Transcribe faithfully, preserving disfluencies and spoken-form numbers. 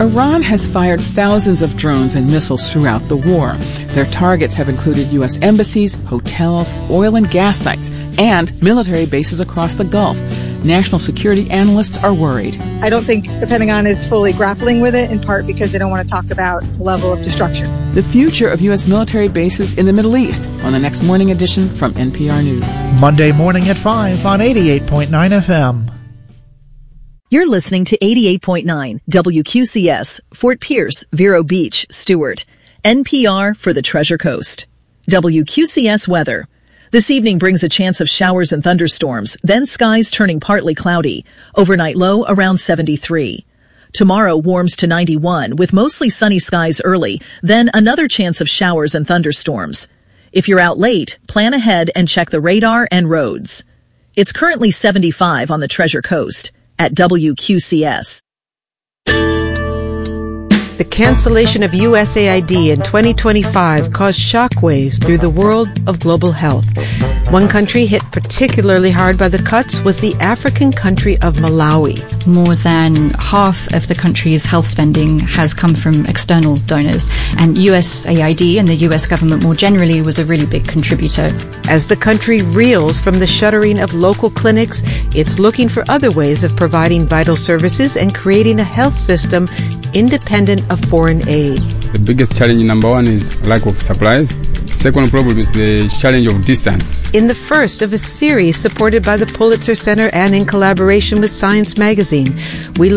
Iran has fired thousands of drones and missiles throughout the war. Their targets have included U S embassies, hotels, oil and gas sites, and military bases across the Gulf. National security analysts are worried. I don't think the Pentagon is fully grappling with it, in part because they don't want to talk about the level of destruction. The future of U S military bases in the Middle East on the next morning edition from N P R News. Monday morning at five on eighty-eight point nine F M. You're listening to eighty-eight point nine W Q C S, Fort Pierce, Vero Beach, Stewart. N P R for the Treasure Coast. W Q C S weather. This evening brings a chance of showers and thunderstorms, then skies turning partly cloudy. Overnight low around seventy-three. Tomorrow warms to ninety-one with mostly sunny skies early, then another chance of showers and thunderstorms. If you're out late, plan ahead and check the radar and roads. It's currently seventy-five on the Treasure Coast at W Q C S. The cancellation of U S A I D in twenty twenty-five caused shockwaves through the world of global health. One country hit particularly hard by the cuts was the African country of Malawi. More than half of the country's health spending has come from external donors, and U S A I D and the U S government more generally was a really big contributor. As the country reels from the shuttering of local clinics, it's looking for other ways of providing vital services and creating a health system independent of foreign aid. The biggest challenge, number one, is lack of supplies. Second problem is the challenge of distance. In the first of a series supported by the Pulitzer Center and in collaboration with Science Magazine, we